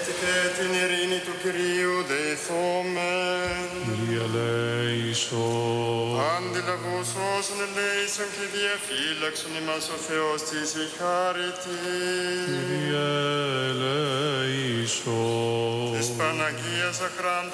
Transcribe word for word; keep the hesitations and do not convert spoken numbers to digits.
Εστι και την ειρήνη του Κυρίου δεηθόμεν. Κύριε ελέησον. Αντιλαβούς όσων ελέησον και διαφύλαξον ημάς ο Θεός της η χάρητη. Κύριε ελέησον. Της Παναγίας αχράντου